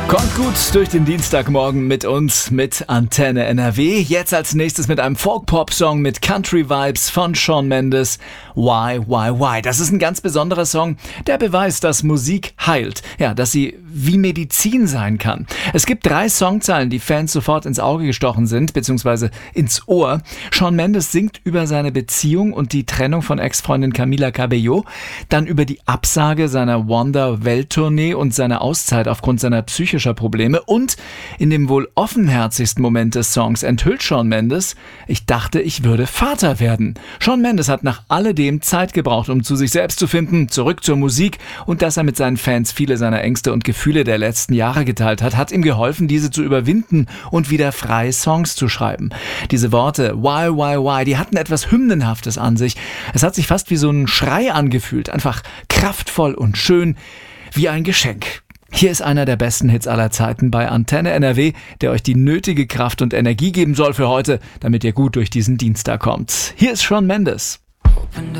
Kommt gut durch den Dienstagmorgen mit uns, mit Antenne NRW. Jetzt als nächstes mit einem Folk-Pop-Song mit Country-Vibes von Shawn Mendes. Why? Das ist ein ganz besonderer Song, der beweist, dass Musik heilt. Ja, dass sie wie Medizin sein kann. Es gibt 3 Songzeilen, die Fans sofort ins Auge gestochen sind, beziehungsweise ins Ohr. Shawn Mendes singt über seine Beziehung und die Trennung von Ex-Freundin Camila Cabello, dann über die Absage seiner Wonder-Welttournee und seine Auszeit aufgrund seiner psychischer Probleme, und in dem wohl offenherzigsten Moment des Songs enthüllt Shawn Mendes: Ich dachte, ich würde Vater werden. Shawn Mendes hat nach alledem Zeit gebraucht, um zu sich selbst zu finden, zurück zur Musik, und dass er mit seinen Fans viele seiner Ängste und Gefühle der letzten Jahre geteilt hat ihm geholfen, diese zu überwinden und wieder frei Songs zu schreiben. Diese Worte Why, die hatten etwas Hymnenhaftes an sich. Es hat sich fast wie so ein Schrei angefühlt, einfach kraftvoll und schön, wie ein Geschenk. Hier ist einer der besten Hits aller Zeiten bei Antenne NRW, der euch die nötige Kraft und Energie geben soll für heute, damit ihr gut durch diesen Dienstag kommt. Hier ist Shawn Mendes.